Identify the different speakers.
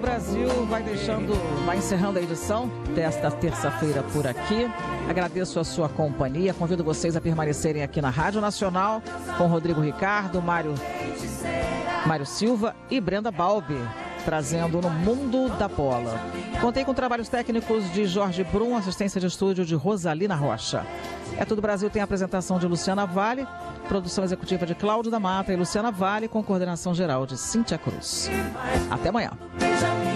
Speaker 1: Brasil vai encerrando a edição desta terça-feira por aqui. Agradeço a sua companhia. Convido vocês a permanecerem aqui na Rádio Nacional com Rodrigo Ricardo, Mário Silva e Brenda Balbi, trazendo No Mundo da Bola. Contei com trabalhos técnicos de Jorge Brum, assistência de estúdio de Rosalina Rocha. É Tudo Brasil tem a apresentação de Luciana Vale, produção executiva de Cláudio da Mata e Luciana Vale, com coordenação geral de Cíntia Cruz. Até amanhã.